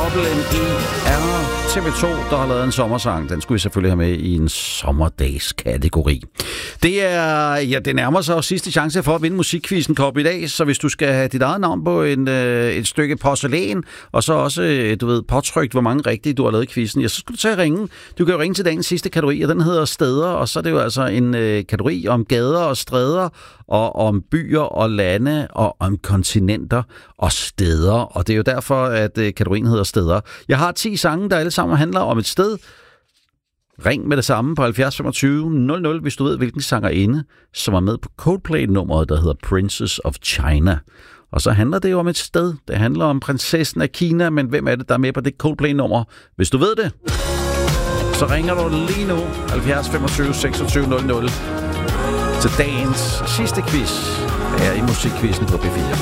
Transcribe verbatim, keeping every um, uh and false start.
N E R. T V to, der har lavet en sommersang. Den skulle vi selvfølgelig have med i en sommerdags-kategori. Det er, ja, det nærmer sig sidste chance for at vinde musikquizzen Kop i dag, så hvis du skal have dit eget navn på en, øh, et stykke porcelæn, og så også, øh, du ved, påtrykt, hvor mange rigtige du har lavet i quizzen, ja, så skal du tage at ringe. Du kan jo ringe til dagens sidste kategori, og den hedder steder, og så er det jo altså en øh, kategori om gader og stræder, og om byer og lande, og om kontinenter og steder. Og det er jo derfor, at øh, kategorien hedder steder. Jeg har ti sange, der alle sammen handler om et sted. Ring med det samme på halvfjerds femogtyve nul nul, hvis du ved, hvilken sangerinde, som er med på Coldplay-nummeret, der hedder Princess of China. Og så handler det jo om et sted. Det handler om prinsessen af Kina, men hvem er det, der er med på det Coldplay-nummer? Hvis du ved det, så ringer du lige nu halvfjerds femogtyve seksogtyve nul nul til dagens sidste quiz her i musikquizzen på B fire.